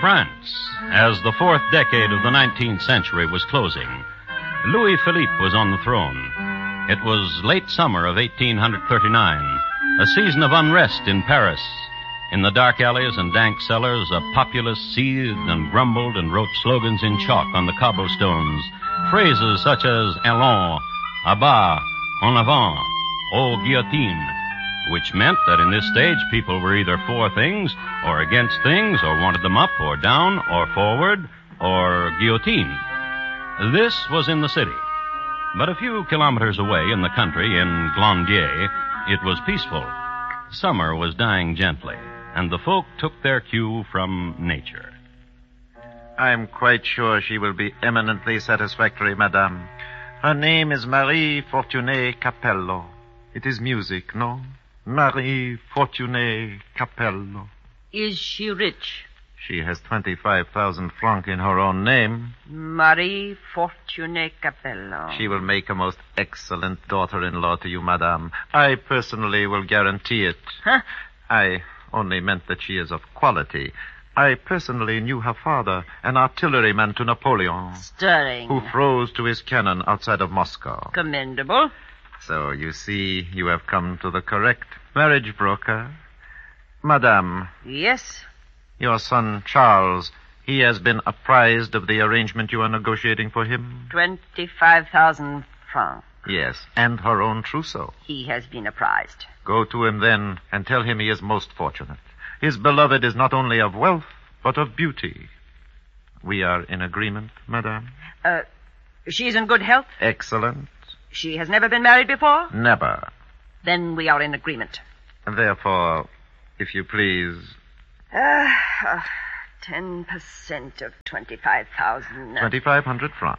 France, as the fourth decade of the 19th century was closing, Louis Philippe was on the throne. It was late summer of 1839, a season of unrest in Paris. In the dark alleys and dank cellars, a populace seethed and grumbled and wrote slogans in chalk on the cobblestones, phrases such as allons, à bas, en avant, aux guillotines, which meant that in this stage people were either for things or against things, or wanted them up or down or forward or guillotined. This was in the city. But a few kilometers away in the country, in Glandier, it was peaceful. Summer was dying gently, and the folk took their cue from nature. I'm quite sure she will be eminently satisfactory, madame. Her name is Marie Fortuné Capello. It is music, no? Marie Fortuné Capello. Is she rich? She has 25,000 francs in her own name. Marie Fortuné Capello. She will make a most excellent daughter-in-law to you, madame. I personally will guarantee it. Huh? I only meant that she is of quality. I personally knew her father, an artilleryman to Napoleon. Stirring. Who froze to his cannon outside of Moscow. Commendable. So, you see, you have come to the correct marriage broker. Madame. Yes? Your son, Charles, he has been apprised of the arrangement you are negotiating for him? 25,000 francs. Yes, and her own trousseau. He has been apprised. Go to him then and tell him he is most fortunate. His beloved is not only of wealth, but of beauty. We are in agreement, madame? She's in good health? Excellent. She has never been married before? Never. Then we are in agreement. Therefore, if you please... 10% of 25,000. 2,500 francs.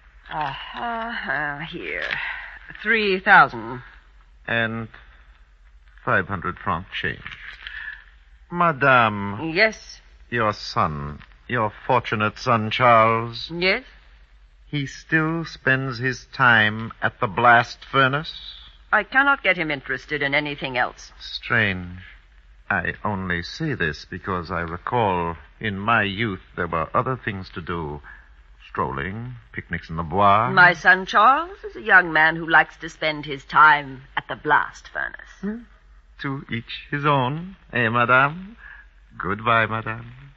Here. 3,000. And 500 francs change. Madame. Yes? Your son, your fortunate son, Charles. Yes? He still spends his time at the blast furnace? I cannot get him interested in anything else. Strange. I only say this because I recall in my youth there were other things to do. Strolling, picnics in the Bois. My son Charles is a young man who likes to spend his time at the blast furnace. To each his own, eh, madame? Goodbye, madame.